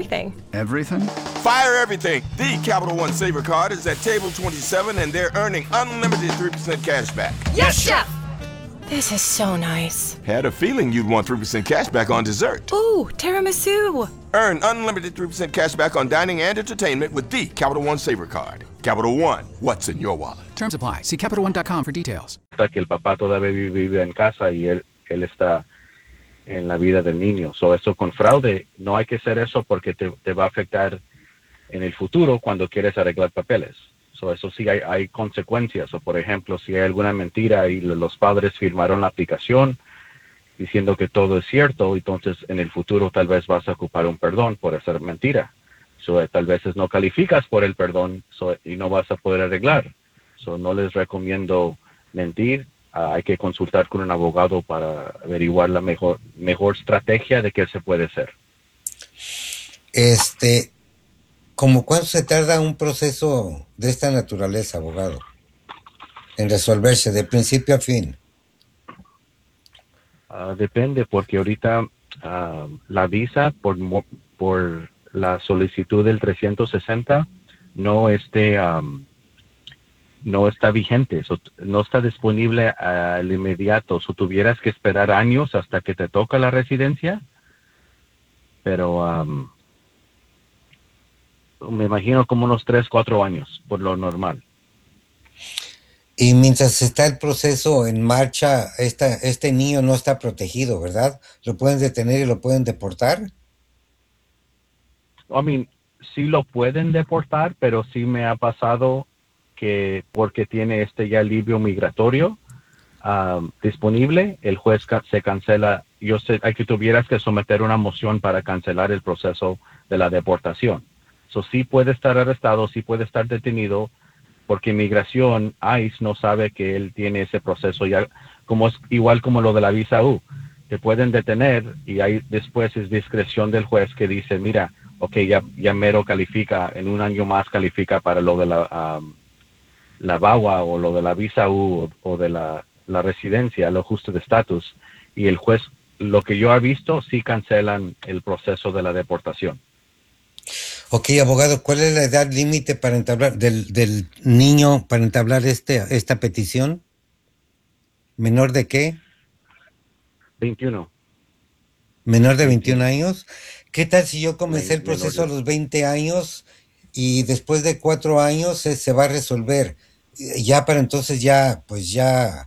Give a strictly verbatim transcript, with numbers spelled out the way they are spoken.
everything. Everything? Fire everything. The Capital One Saver Card is at table twenty-seven, and they're earning unlimited three percent cash back. Yes, Chef! This is so nice. Had a feeling you'd want three percent cash back on dessert. Ooh, tiramisu. Earn unlimited three percent cash back on dining and entertainment with the Capital One Saver Card. Capital One, what's in your wallet? Terms apply. See Capital One dot com for details. Que el papá todavía vive en casa y él, él está en la vida del niño. So, eso con fraude, no hay que hacer eso porque te, te va a afectar en el futuro cuando quieres arreglar papeles. So, eso sí hay, hay consecuencias. O, por ejemplo, si hay alguna mentira y los padres firmaron la aplicación diciendo que todo es cierto, entonces en el futuro tal vez vas a ocupar un perdón por hacer mentira. So, tal vez no calificas por el perdón so, y no vas a poder arreglar. So, no les recomiendo mentir. Uh, hay que consultar con un abogado para averiguar la mejor, mejor estrategia de qué se puede hacer. Este, ¿cómo cuánto se tarda un proceso de esta naturaleza, abogado, en resolverse de principio a fin? Uh, depende, porque ahorita uh, la visa por, por la solicitud del trescientos sesenta no esté... Um, no está vigente, so, no está disponible al inmediato, so, tuvieras que esperar años hasta que te toca la residencia, pero um, me imagino como unos tres, cuatro años, por lo normal. Y mientras está el proceso en marcha, esta, este niño no está protegido, ¿verdad? ¿Lo pueden detener y lo pueden deportar? I mean, sí lo pueden deportar, pero sí me ha pasado que porque tiene este ya alivio migratorio um, disponible, el juez ca- se cancela. Yo sé hay que tuvieras que someter una moción para cancelar el proceso de la deportación. So, sí puede estar arrestado, sí puede estar detenido, porque inmigración, I C E, no sabe que él tiene ese proceso ya, como es igual como lo de la visa U. Te pueden detener y ahí después es discreción del juez que dice, mira, ok, ya, ya mero califica, en un año más califica para lo de la... Um, la B A W A o lo de la visa U o, o de la, la residencia, lo justo de estatus, y el juez, lo que yo he visto, sí cancelan el proceso de la deportación. Ok, abogado, ¿cuál es la edad límite para entablar del, del niño para entablar este esta petición? ¿Menor de qué? veintiuno. ¿Menor de veintiún años? ¿Qué tal si yo comencé el Men- proceso a menor de- los veinte años y después de cuatro años se, se va a resolver? Ya para entonces ya, pues ya